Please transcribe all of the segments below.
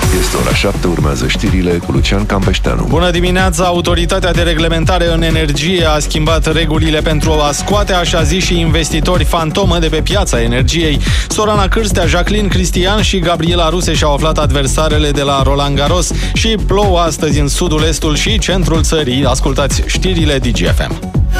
Este ora 7, urmează știrile cu Lucian Campeșteanu. Bună dimineața! Autoritatea de reglementare în energie a schimbat regulile pentru a scoate așa ziși investitori fantomă de pe piața energiei. Sorana Cârstea, Jacqueline Cristian și Gabriela Ruse și-au aflat adversarele de la Roland Garros și plouă astăzi în sudul, estul și centrul țării. Ascultați știrile DGFM.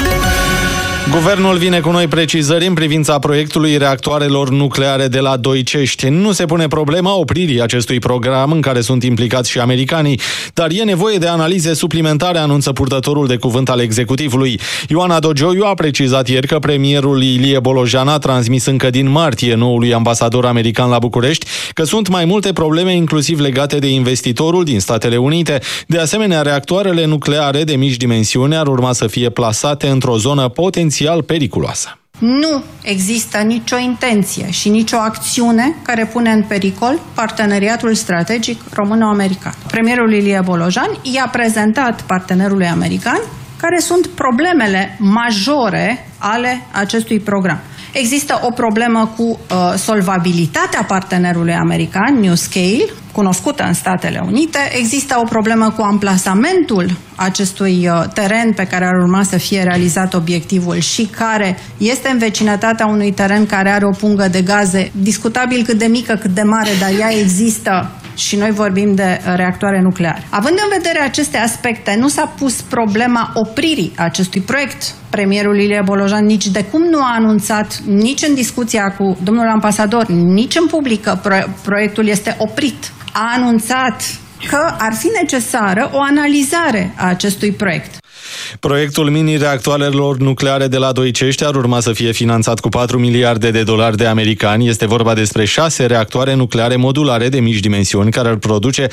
Guvernul vine cu noi precizări în privința proiectului reactoarelor nucleare de la Doicești. Nu se pune problema opririi acestui program în care sunt implicați și americanii, dar e nevoie de analize suplimentare, anunță purtătorul de cuvânt al executivului. Ioana Dogioiu a precizat ieri că premierul Ilie Bolojan a transmis încă din martie noului ambasador american la București că sunt mai multe probleme, inclusiv legate de investitorul din Statele Unite. De asemenea, reactoarele nucleare de mici dimensiuni ar urma să fie plasate într-o zonă potențial periculoasă. Nu există nicio intenție și nicio acțiune care pune în pericol parteneriatul strategic româno-american. Premierul Ilie Bolojan i-a prezentat partenerului american care sunt problemele majore ale acestui program. Există o problemă cu solvabilitatea partenerului american, NuScale, cunoscută în Statele Unite. Există o problemă cu amplasamentul acestui teren pe care ar urma să fie realizat obiectivul și care este în vecinătatea unui teren care are o pungă de gaze, discutabil cât de mică, cât de mare, dar ea există și noi vorbim de reactoare nucleare. Având în vedere aceste aspecte, nu s-a pus problema opririi acestui proiect. Premierul Ilie Bolojan nici de cum nu a anunțat, nici în discuția cu domnul ambasador, nici în public că proiectul este oprit. A anunțat că ar fi necesară o analizare a acestui proiect. Proiectul mini-reactoarelor nucleare de la Doicești ar urma să fie finanțat cu 4 miliarde de dolari de americani. Este vorba despre 6 reactoare nucleare modulare de mici dimensiuni care ar produce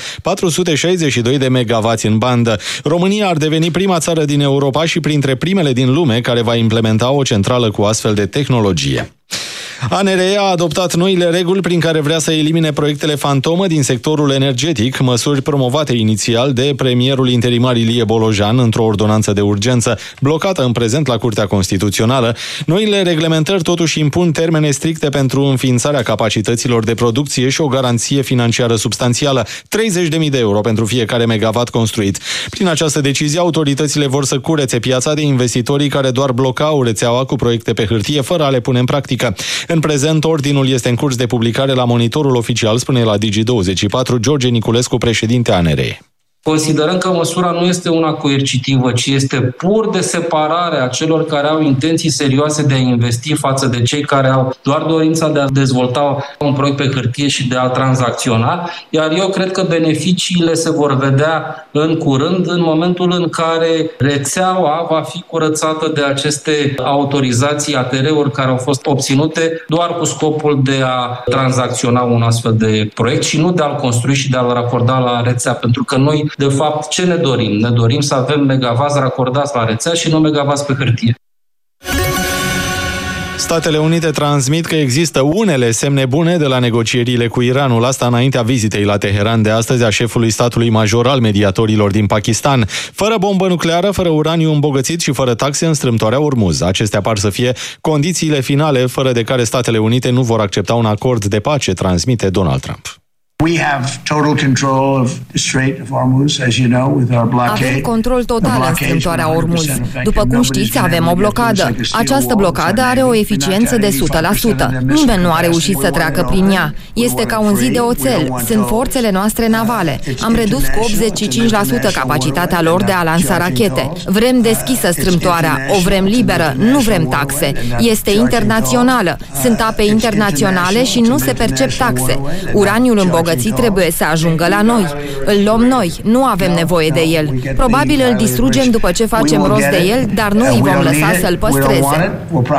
462 de megawatts în bandă. România ar deveni prima țară din Europa și printre primele din lume care va implementa o centrală cu astfel de tehnologie. ANRE a adoptat noile reguli prin care vrea să elimine proiectele fantomă din sectorul energetic, măsuri promovate inițial de premierul interimar Ilie Bolojan într-o ordonanță de urgență, blocată în prezent la Curtea Constituțională. Noile reglementări totuși impun termene stricte pentru înființarea capacităților de producție și o garanție financiară substanțială, 30.000 de euro pentru fiecare megawatt construit. Prin această decizie, autoritățile vor să curețe piața de investitorii care doar blocau rețeaua cu proiecte pe hârtie fără a le pune în practică. În prezent, ordinul este în curs de publicare la Monitorul Oficial, spune la Digi24 George Niculescu, președinte ANRE. Considerăm că măsura nu este una coercitivă, ci este pur de separare a celor care au intenții serioase de a investi față de cei care au doar dorința de a dezvolta un proiect pe hârtie și de a tranzacționa, iar eu cred că beneficiile se vor vedea în curând, în momentul în care rețeaua va fi curățată de aceste autorizații ATR-uri care au fost obținute doar cu scopul de a tranzacționa un astfel de proiect și nu de a-l construi și de a-l racorda la rețea, pentru că noi de fapt, ce ne dorim? Ne dorim să avem megavați racordați la rețea și nu megavați pe hârtie. Statele Unite transmit că există unele semne bune de la negocierile cu Iranul, asta înaintea vizitei la Teheran de astăzi a șefului statului major al mediatorilor din Pakistan. Fără bombă nucleară, fără uraniu îmbogățit și fără taxe în strâmtoarea Ormuz. Acestea par să fie condițiile finale, fără de care Statele Unite nu vor accepta un acord de pace, transmite Donald Trump. Avem control total în strâmtoarea Ormuz. După cum știți, avem o blocadă. Această blocadă are o eficiență de 100%. Nimeni nu a reușit să treacă prin ea. Este ca un zid de oțel. Sunt forțele noastre navale. Am redus cu 85% capacitatea lor de a lansa rachete. Vrem deschisă strâmtoarea. O vrem liberă. Nu vrem taxe. Este internațională. Sunt ape internaționale și nu se percep taxe. Uraniul îmbogățit trebuie să ajungă la noi. Îl luăm noi, nu avem nevoie de el. Probabil îl distrugem după ce facem rost de el, dar nu îi vom lăsa să-l păstreze.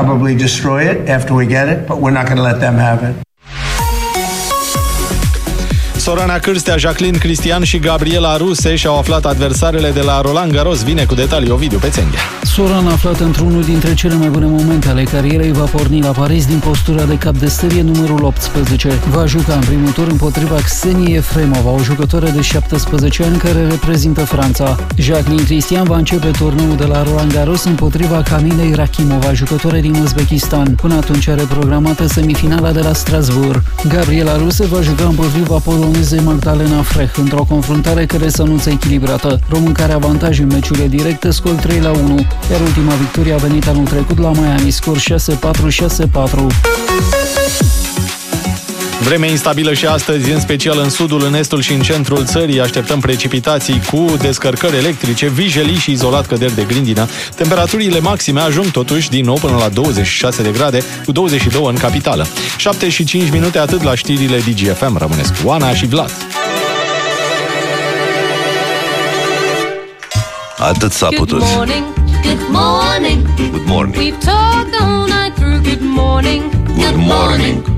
Sorana Cârstea, Jacqueline Cristian și Gabriela Ruse și-au aflat adversarele de la Roland Garros. Vine cu detalii Ovidiu Pețenghea. Soran, aflat într-unul dintre cele mai bune momente ale carierei, va porni la Paris din postura de cap de serie numărul 18. Va juca în primul tur împotriva Xeniei Efremova, o jucătoare de 17 ani care reprezintă Franța. Jacqueline Christian va începe turneul de la Roland Garros împotriva Camilei Rakimova, jucătoare din Uzbekistan. Până atunci are programată semifinala de la Strasbourg. Gabriela Ruse va juca împotriva polonezei Magdalena Frech într-o confruntare care să anunță echilibrată. Românca are avantaj în meciurile directe, scor 3-1, iar ultima victorie a venit anul trecut la Miami, scor 6-4-6-4. Vreme instabilă și astăzi, în special în sudul, în estul și în centrul țării. Așteptăm precipitații cu descărcări electrice, vijelii și izolat căderi de grindină. Temperaturile maxime ajung totuși din nou până la 26 de grade, cu 22 în capitală. 7 și 5 minute, atât la știrile DGFM. Rămâneți cu Oana și Vlad. Atât s-a putut. Good morning. Good morning. We've talked all night through. Good morning. Good morning.